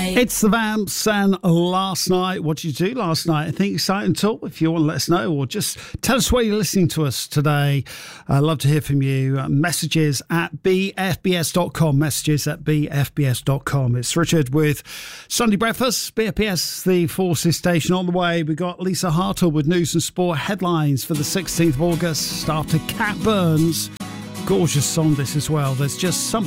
It's the Vamps, and last night, what did you do last night? Anything exciting at all? If you want to let us know, or just tell us where you're listening to us today. I'd love to hear from you. Messages at bfbs.com. Messages at bfbs.com. It's Richard with Sunday Breakfast, BFBS, the Forces Station. On the way, we got Lisa Hartle with news and sport headlines for the 16th of August after Cat Burns. Gorgeous song, this as well. There's just something